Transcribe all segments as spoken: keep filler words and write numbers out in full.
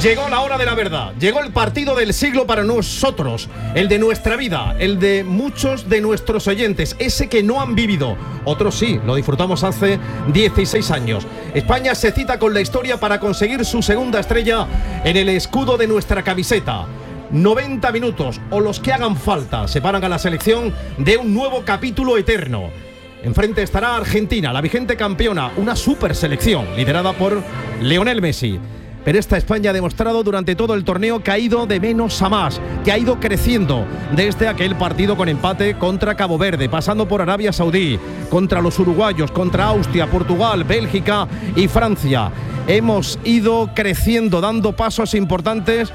Llegó la hora de la verdad, llegó el partido del siglo para nosotros, el de nuestra vida, el de muchos de nuestros oyentes, ese que no han vivido, otros sí, lo disfrutamos hace dieciséis años. España se cita con la historia para conseguir su segunda estrella en el escudo de nuestra camiseta. noventa minutos o los que hagan falta separan a la selección de un nuevo capítulo eterno. Enfrente estará Argentina, la vigente campeona, una super selección liderada por Lionel Messi. Pero esta España ha demostrado durante todo el torneo que ha ido de menos a más, que ha ido creciendo desde aquel partido con empate contra Cabo Verde, pasando por Arabia Saudí, contra los uruguayos, contra Austria, Portugal, Bélgica y Francia. Hemos ido creciendo, dando pasos importantes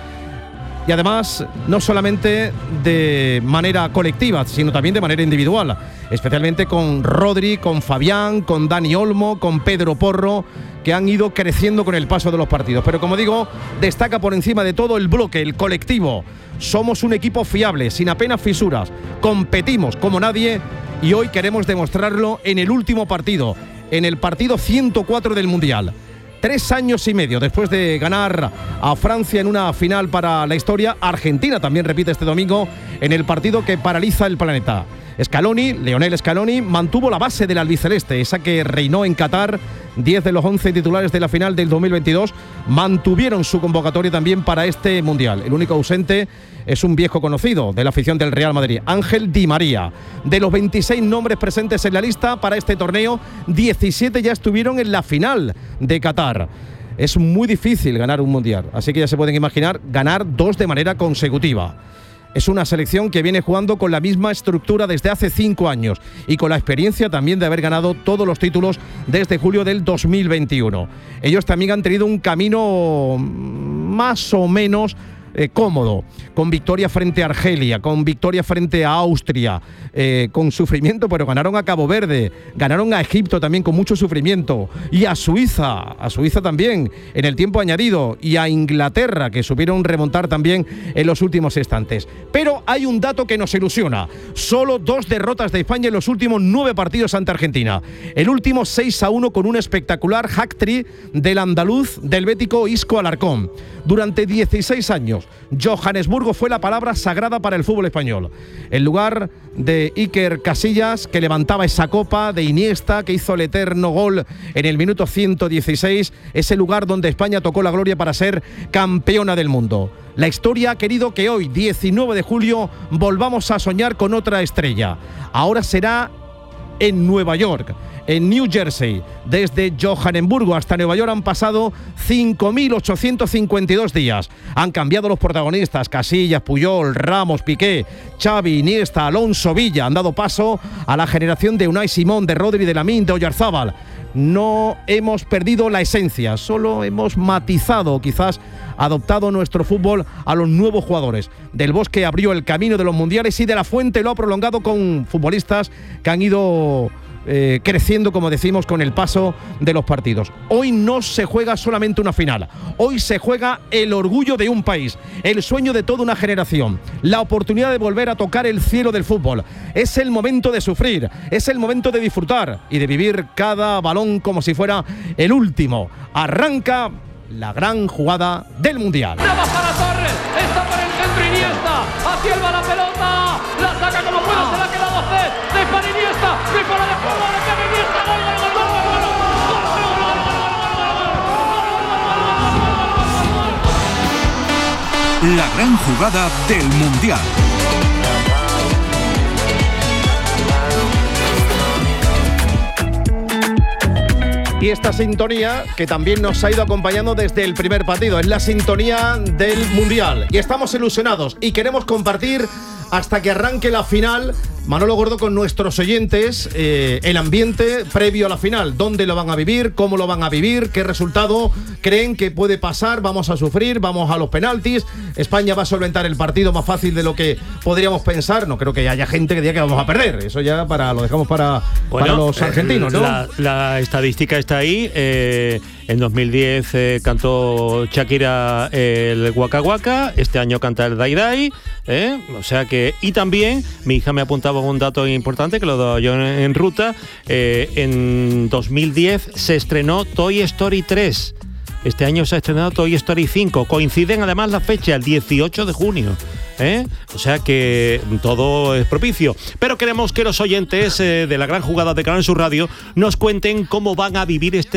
y además no solamente de manera colectiva, sino también de manera individual, especialmente con Rodri, con Fabián, con Dani Olmo, con Pedro Porro, que han ido creciendo con el paso de los partidos. Pero como digo, destaca por encima de todo el bloque, el colectivo. Somos un equipo fiable, sin apenas fisuras, competimos como nadie y hoy queremos demostrarlo en el último partido, en el partido ciento cuatro del Mundial. Tres años y medio después de ganar a Francia en una final para la historia, Argentina también repite este domingo en el partido que paraliza el planeta. Scaloni, Lionel Scaloni, mantuvo la base del albiceleste, esa que reinó en Qatar. Diez de los once titulares de la final del dos mil veintidós mantuvieron su convocatoria también para este Mundial. El único ausente es un viejo conocido de la afición del Real Madrid, Ángel Di María. De los veintiséis nombres presentes en la lista para este torneo, diecisiete ya estuvieron en la final de Qatar. Es muy difícil ganar un Mundial, así que ya se pueden imaginar ganar dos de manera consecutiva. Es una selección que viene jugando con la misma estructura desde hace cinco años y con la experiencia también de haber ganado todos los títulos desde julio del dos mil veintiuno. Ellos también han tenido un camino más o menos Eh, cómodo, con victoria frente a Argelia, con victoria frente a Austria, eh, con sufrimiento, pero ganaron a Cabo Verde, ganaron a Egipto también con mucho sufrimiento, y a Suiza, a Suiza también en el tiempo añadido, y a Inglaterra, que supieron remontar también en los últimos instantes. Pero hay un dato que nos ilusiona: solo dos derrotas de España en los últimos nueve partidos ante Argentina. El último seis a uno con un espectacular hat-trick del andaluz del bético Isco Alarcón. Durante dieciséis años, Johannesburgo fue la palabra sagrada para el fútbol español. El lugar de Iker Casillas, que levantaba esa copa, de Iniesta, que hizo el eterno gol en el minuto ciento dieciséis, ese lugar donde España tocó la gloria para ser campeona del mundo. La historia ha querido que hoy, diecinueve de julio, volvamos a soñar con otra estrella. Ahora será en Nueva York, en New Jersey. Desde Johannesburgo hasta Nueva York han pasado cinco mil ochocientos cincuenta y dos días. Han cambiado los protagonistas: Casillas, Puyol, Ramos, Piqué, Xavi, Iniesta, Alonso, Villa. Han dado paso a la generación de Unai Simón, de Rodri, de Lamine, de Oyarzábal. No hemos perdido la esencia, solo hemos matizado, quizás adoptado nuestro fútbol a los nuevos jugadores. Del Bosque abrió el camino de los mundiales y De la Fuente lo ha prolongado con futbolistas que han ido eh, creciendo, como decimos, con el paso de los partidos. Hoy no se juega solamente una final, hoy se juega el orgullo de un país, el sueño de toda una generación, la oportunidad de volver a tocar el cielo del fútbol. Es el momento de sufrir, es el momento de disfrutar y de vivir cada balón como si fuera el último. Arranca la gran jugada del Mundial. ¡La baja la Torres! ¡Está por el centro Iniesta! ¡Hacia el va la pelota! ¡La saca como puede! ¡Se la ha quedado Cés! ¡Dispara Iniesta! ¡Dispara de juego! ¡Le pega Iniesta! ¡Gol, gol, gol, gol, gol, gol! La gran jugada del Mundial. Y esta sintonía, que también nos ha ido acompañando desde el primer partido, es la sintonía del Mundial. Y estamos ilusionados y queremos compartir hasta que arranque la final, Manolo Gordo, con nuestros oyentes, eh, el ambiente previo a la final. ¿Dónde lo van a vivir? ¿Cómo lo van a vivir? ¿Qué resultado creen que puede pasar? ¿Vamos a sufrir? ¿Vamos a los penaltis? ¿España va a solventar el partido más fácil de lo que podríamos pensar? No creo que haya gente que diga que vamos a perder. Eso ya para lo dejamos para, bueno, para los argentinos, ¿no? La, la estadística está ahí. Eh, en dos mil diez eh, cantó Shakira el Waka Waka. Este año canta el Dai Dai. Eh, o sea que... Y también, mi hija me apuntaba un dato importante que lo doy yo en, en ruta. Eh, en dos mil diez se estrenó Toy Story tres. Este año se ha estrenado Toy Story cinco. Coinciden además la fecha, el dieciocho de junio. ¿Eh? O sea que todo es propicio. Pero queremos que los oyentes eh, de la gran jugada de Canal Sur Radio nos cuenten cómo van a vivir este